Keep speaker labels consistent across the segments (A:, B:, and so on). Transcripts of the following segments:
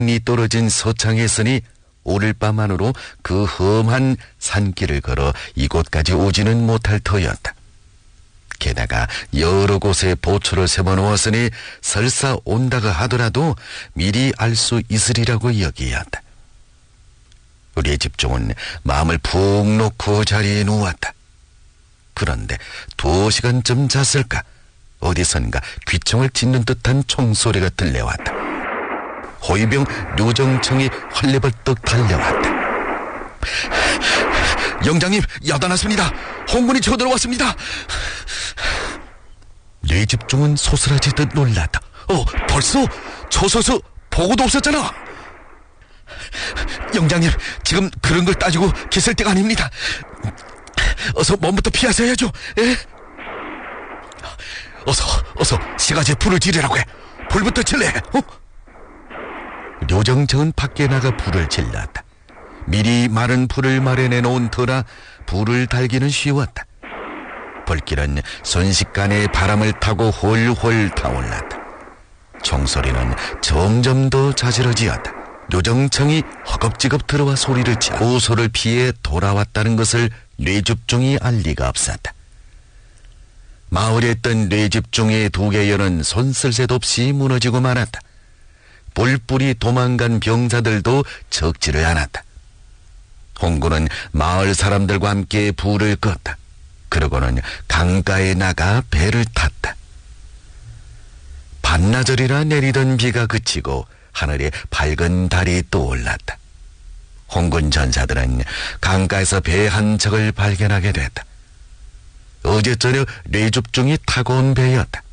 A: 이 떨어진 서창에 있으니 오늘 밤 안으로 그 험한 산길을 걸어 이곳까지 오지는 못할 터였다. 게다가 여러 곳에 보초를 세워놓았으니 설사 온다가 하더라도 미리 알 수 있으리라고 여기었다. 우리의 집중은 마음을 푹 놓고 자리에 누웠다. 그런데 2시간쯤 잤을까 어디선가 귀청을 찢는 듯한 총소리가 들려왔다. 호위병 류정청이 헐레벌떡 달려왔다. 영장님, 야단하십니다. 홍군이 쳐들어왔습니다. 뇌집중은 소스라지듯 놀랐다. 벌써? 초소수 보고도 없었잖아. 영장님, 지금 그런 걸 따지고 계실 때가 아닙니다. 어서 몸부터 피하셔야죠. 에? 어서 시가지에 불을 지르라고 해. 불부터 질래. 류정청은 밖에 나가 불을 질렀다. 미리 마른 불을 마련해 놓은 터라 불을 달기는 쉬웠다. 불길은 순식간에 바람을 타고 홀홀 타올랐다. 총소리는 점점 더 자지러지었다. 류정청이 허겁지겁 들어와 소리를 쳐 고소를 피해 돌아왔다는 것을 뇌집중이 알 리가 없었다. 마을에 있던 뇌집중의 2개 연은 손쓸 새 없이 무너지고 말았다. 뿔뿔이 도망간 병사들도 적지를 않았다. 홍군은 마을 사람들과 함께 불을 껐다. 그러고는 강가에 나가 배를 탔다. 반나절이나 내리던 비가 그치고 하늘에 밝은 달이 떠올랐다. 홍군 전사들은 강가에서 배 한 척을 발견하게 됐다. 어제 저녁 뇌집중이 타고 온 배였다.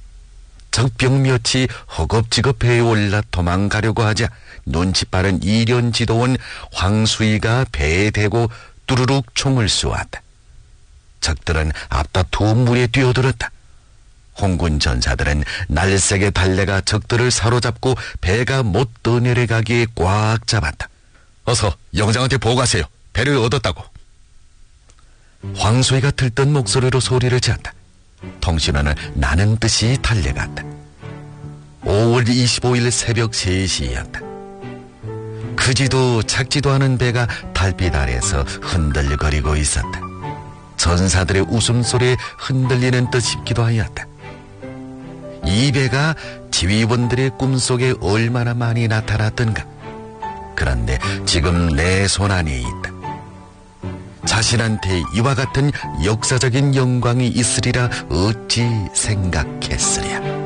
A: 적병몇이 허겁지겁 배에 올라 도망가려고 하자 눈치 빠른 이련 지도원 황수이가 배에 대고 뚜루룩 총을 쏘았다. 적들은 앞다투어 물에 뛰어들었다. 홍군 전사들은 날쌔게 달려가 적들을 사로잡고 배가 못 떠내려가기에 꽉 잡았다. 어서 영장한테 보고하세요. 배를 얻었다고. 황수이가 들뜬 목소리로 소리를 지었다. 통신원은 나는 듯이 달려갔다. 5월 25일 새벽 3시였다. 크지도 작지도 않은 배가 달빛 아래에서 흔들거리고 있었다. 전사들의 웃음소리에 흔들리는 듯 싶기도 하였다. 이 배가 지휘원들의 꿈속에 얼마나 많이 나타났던가. 그런데 지금 내 손안에 있다. 자신한테 이와 같은 역사적인 영광이 있으리라 어찌 생각했으랴.